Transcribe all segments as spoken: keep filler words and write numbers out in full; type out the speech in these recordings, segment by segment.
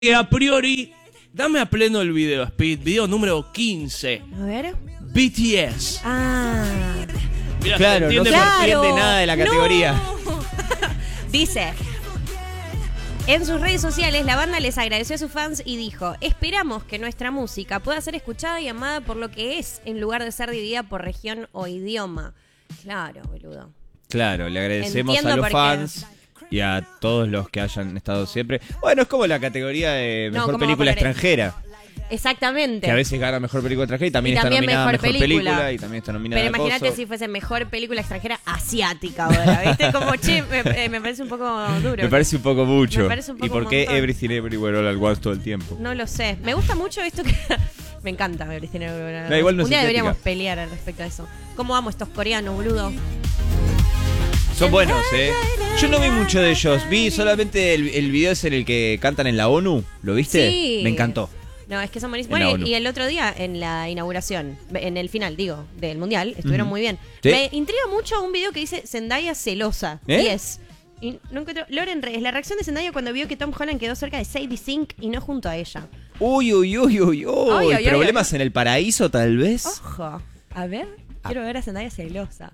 que a priori, dame a pleno el video, Speed, video número quince. A ver. B T S. Ah. Mirá, claro, no se claro. entiende nada de la categoría. No. Dice: en sus redes sociales, la banda les agradeció a sus fans y dijo: esperamos que nuestra música pueda ser escuchada y amada por lo que es, en lugar de ser dividida por región o idioma. Claro, boludo. Claro, le agradecemos Entiendo a los por fans y a todos los que hayan estado siempre. Bueno, es como la categoría de No, mejor ¿cómo película va a poner? extranjera. Exactamente. Que a veces gana mejor película extranjera y también, Y también está nominada mejor mejor película. película y también está nominada Pero a imagínate coso. si fuese mejor película extranjera asiática ahora, ¿viste? Como, che, me, eh, me parece un poco duro. Me parece un poco mucho. Me parece un poco ¿Y por un qué montón. Everything Everywhere All at Once todo el tiempo? No lo sé. Me gusta mucho esto que... Me encanta ver Cristina Aguilera. No, igual no Un es día sintética. deberíamos pelear al respecto a eso. ¿Cómo amo estos coreanos, boludo? Son buenos, ¿eh? Yo no vi mucho de ellos. Vi solamente el, el video ese en el que cantan en la ONU. ¿Lo viste? Sí. Me encantó. No, es que son buenísimos. En la Bueno, ONU. y el otro día, en la inauguración, en el final, digo, del Mundial, estuvieron Ujú. muy bien. ¿Sí? Me intriga mucho un video que dice Zendaya celosa. ¿Eh? Y es... Y no encuentro... Loren Reyes, la reacción de Zendaya cuando vio que Tom Holland quedó cerca de Sadie Sink y no junto a ella. Uy, uy, uy, uy, uy. Ay, ay, ¿Problemas en el paraíso, tal vez? Ojo. A ver, quiero ver a Zendaya celosa.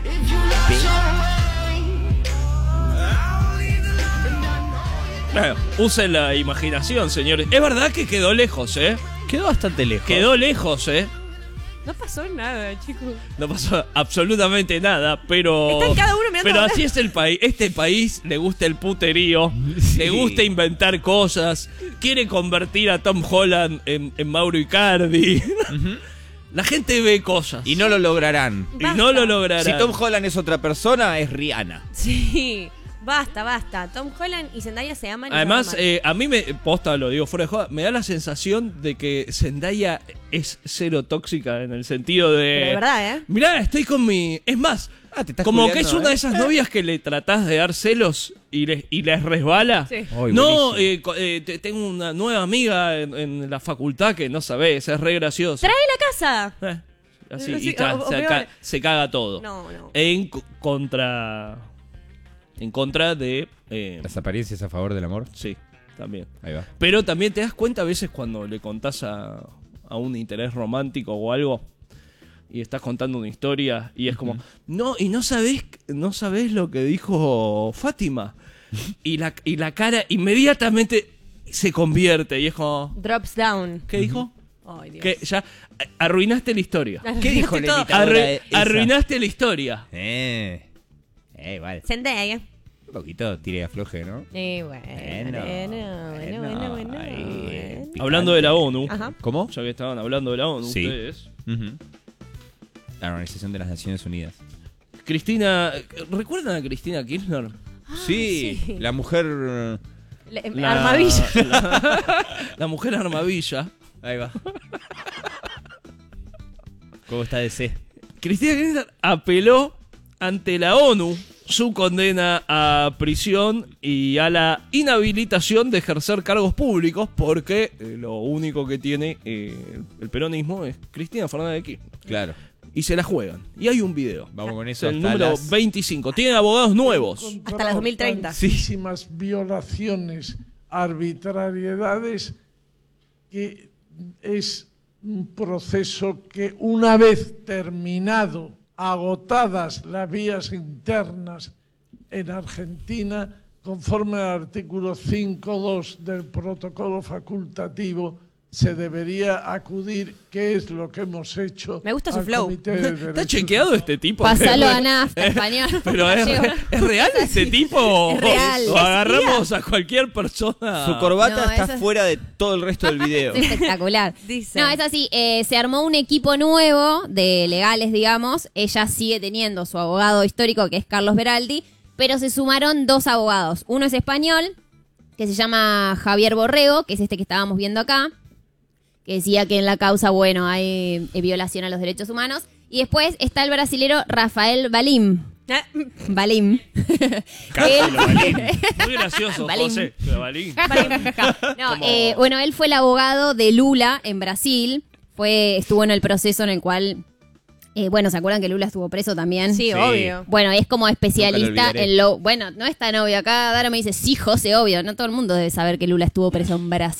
Bueno, usen la imaginación, señores. Es verdad que quedó lejos, ¿eh? Quedó bastante lejos. Quedó lejos, ¿eh? No pasó nada, chicos. No pasó absolutamente nada, pero... Están cada uno mirando Pero a- así es el país. Este país le gusta el puterío, Sí. le gusta inventar cosas, quiere convertir a Tom Holland en, en Mauro Icardi. La gente ve cosas. Y no lo lograrán. Y no lo lograrán. Si Tom Holland es otra persona, es Rihanna. Sí. Basta, basta. Tom Holland y Zendaya se aman. y Además, se aman. eh, a mí me, posta lo digo fuera de joda, me da la sensación de que Zendaya es cero tóxica en el sentido de... Pero de verdad, ¿eh? Mirá, estoy con mi... Es más, Ah, te estás como culiando, que es una ¿eh? de esas novias que le tratás de dar celos y, les y les resbala. Sí. Ay, No, buenísimo. eh, co- eh, te- tengo una nueva amiga en, en la facultad que no sabés, es re graciosa. ¡Trae la casa! Eh, así, Sí, y ta, o- o se, peor. ca- se caga todo. No, no. En co- contra... En contra de... eh, ¿Las apariencias a favor del amor? sí, también. Ahí va. Pero también te das cuenta a veces cuando le contás a, a un interés romántico o algo y estás contando una historia y es como, no, y no sabés, no sabés lo que dijo Fátima. Y la, y la cara inmediatamente se convierte y es como, Drops down. ¿qué dijo? Ay, Dios. Que ya eh, arruinaste la historia. ¿Qué dijo la Todo. imitadora Arru- esa? arruinaste la historia. Eh. Eh, igual. Zendaya. Un poquito tire y afloje, ¿no? Eh, bueno, bueno, bueno, bueno, bueno, bueno, ahí, bueno. picante. Hablando de la ONU, Ajá. ¿Cómo? ya que estaban hablando de la ONU Sí. ustedes. Ujú. La Organización de las Naciones Unidas. Cristina, ¿recuerdan a Cristina Kirchner? sí, sí. la mujer... La- La- Armavilla. La, la mujer armavilla. Ahí va. ¿Cómo está D C? Cristina Kirchner apeló ante la ONU su condena a prisión y a la inhabilitación de ejercer cargos públicos porque eh, lo único que tiene eh, el peronismo es Cristina Fernández de Kirchner. Claro. Y se la juegan. Y hay un video. Vamos con Es eso. el hasta número las- veinticinco. Tienen abogados nuevos. Hasta las dos mil treinta. Tantísimas violaciones, arbitrariedades, que es un proceso que una vez terminado, agotadas las vías internas en Argentina, conforme al artículo cinco punto dos del protocolo facultativo, se debería acudir, que es lo que hemos hecho. Me gusta su al flow. Comité de ¿Está Derechos chequeado este tipo? Pásalo a nafta, español. Pero es, Llego. ¿es real este tipo? Es real. O agarramos a cualquier persona. Su corbata No, está eso es- fuera de todo el resto del video. Es espectacular. Dice. No, es así. eh, se armó un equipo nuevo de legales, digamos. Ella sigue teniendo su abogado histórico, que es Carlos Beraldi, pero se sumaron dos abogados. Uno es español, que se llama Javier Borrego, que es este que estábamos viendo acá, que decía que en la causa, bueno, hay eh, violación a los derechos humanos. Y después está el brasilero Rafael Valim. Ah, Valim. Casi Él- lo Balín. Muy gracioso, Balín. José. Pero Balín. No, Como- eh, bueno, él fue el abogado de Lula en Brasil. Fue, estuvo en el proceso en el cual Eh, bueno, ¿se acuerdan que Lula estuvo preso también? Sí, Sí. obvio. Bueno, es como Nunca especialista lo olvidaré. en lo... Bueno, no es tan obvio. Acá Dara me dice, sí, José, obvio. No todo el mundo debe saber que Lula estuvo preso en Brasil.